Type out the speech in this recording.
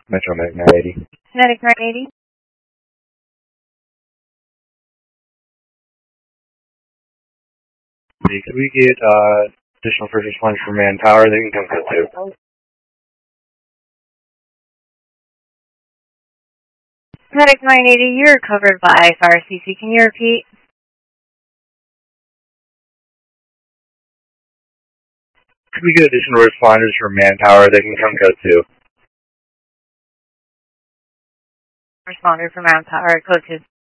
Metro Medic 980. Medic 980. Could we get additional first responders for manpower? They can come code 2. Medic 980, you're covered by Fire CC. Can you repeat? Could we get additional responders for manpower? They can come code 2. Responder for manpower, code 2.